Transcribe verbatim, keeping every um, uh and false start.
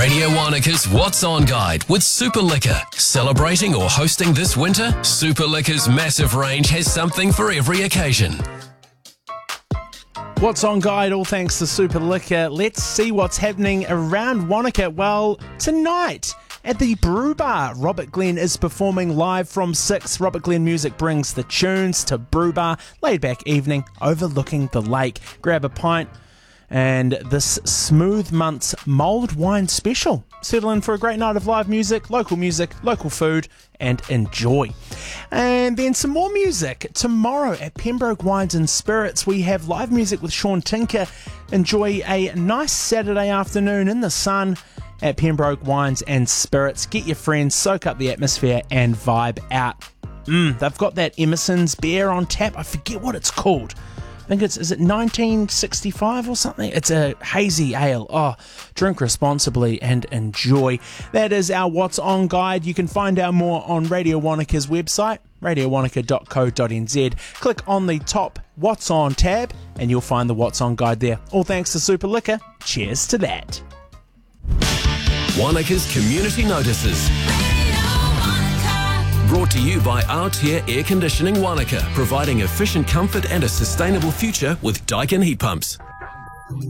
Radio Wanaka's What's On Guide with Super Liquor. Celebrating or hosting this winter? Super Liquor's massive range has something for every occasion. What's On Guide, all thanks to Super Liquor. Let's see what's happening around Wanaka. Well, tonight at the Brew Bar, Robert Glen is performing live from six. Robert Glen Music brings the tunes to Brew Bar. Laid back evening overlooking the lake. Grab a pint and this Smooth Month's mulled wine special. Settle in for a great night of live music, local music, local food, and enjoy. And then some more music. Tomorrow at Pembroke Wines and Spirits, we have live music with Sean Tinker. Enjoy a nice Saturday afternoon in the sun at Pembroke Wines and Spirits. Get your friends, soak up the atmosphere, and vibe out. Mm, they've got that Emerson's beer on tap. I forget what it's called. I think it's, is it nineteen sixty-five or something? It's a hazy ale. Oh, drink responsibly and enjoy. That is our What's On Guide. You can find out more on Radio Wanaka's website, radio wanaka dot co dot n z. Click on the top What's On tab and you'll find the What's On Guide there. All thanks to Super Liquor. Cheers to that. Wanaka's Community Notices. Brought to you by Aotea Air Conditioning Wanaka, providing efficient comfort and a sustainable future with Daikin heat pumps.